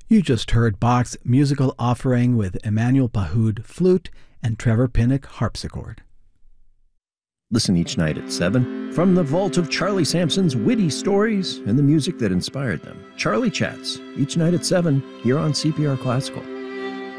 You just heard Bach's musical offering with Emmanuel Pahud, flute, and Trevor Pinnock, harpsichord. Listen each night at 7 from the vault of Charlie Sampson's witty stories and the music that inspired them. Charlie Chats, each night at 7 here on CPR Classical.